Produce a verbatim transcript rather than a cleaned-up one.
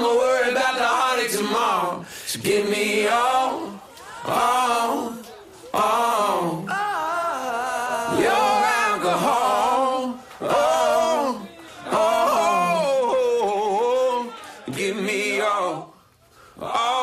I'ma worry about the heartache tomorrow. So give me all, all, all your alcohol. Oh, oh, give me all, all.